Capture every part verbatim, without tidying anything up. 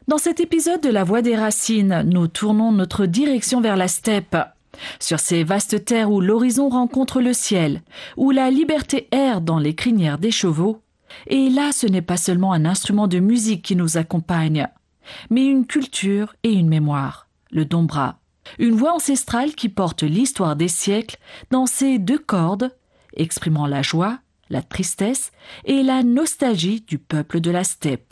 Dans cet épisode de La Voix des Racines, nous tournons notre direction vers la steppe. Sur ces vastes terres où l'horizon rencontre le ciel, où la liberté erre dans les crinières des chevaux, et là ce n'est pas seulement un instrument de musique qui nous accompagne, mais une culture et une mémoire, le dombra, une voix ancestrale qui porte l'histoire des siècles dans ses deux cordes, exprimant la joie, la tristesse et la nostalgie du peuple de la steppe.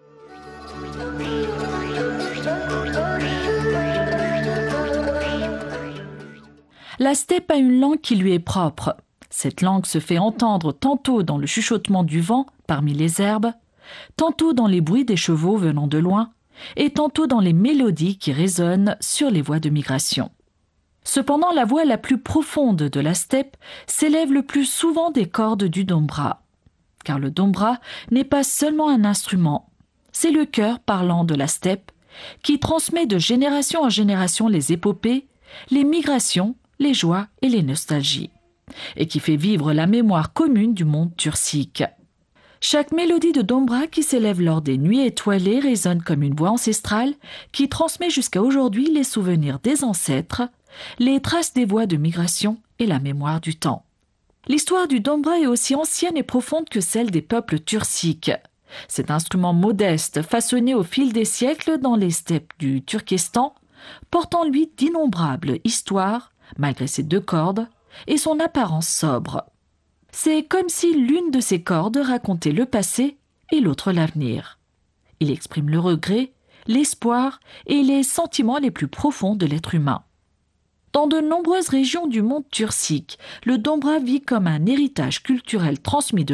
La steppe a une langue qui lui est propre. Cette langue se fait entendre tantôt dans le chuchotement du vent parmi les herbes, tantôt dans les bruits des chevaux venant de loin, et tantôt dans les mélodies qui résonnent sur les voies de migration. Cependant, la voix la plus profonde de la steppe s'élève le plus souvent des cordes du dombra. Car le dombra n'est pas seulement un instrument, c'est le cœur parlant de la steppe qui transmet de génération en génération les épopées, les migrations, les joies et les nostalgies, et qui fait vivre la mémoire commune du monde turcique. Chaque mélodie de dombra qui s'élève lors des nuits étoilées résonne comme une voix ancestrale qui transmet jusqu'à aujourd'hui les souvenirs des ancêtres, les traces des voies de migration et la mémoire du temps. L'histoire du dombra est aussi ancienne et profonde que celle des peuples turciques. Cet instrument modeste, façonné au fil des siècles dans les steppes du Turkestan, porte en lui d'innombrables histoires, malgré ses deux cordes, et son apparence sobre. C'est comme si l'une de ces cordes racontait le passé et l'autre l'avenir. Il exprime le regret, l'espoir et les sentiments les plus profonds de l'être humain. Dans de nombreuses régions du monde turcique, le dombra vit comme un héritage culturel transmis de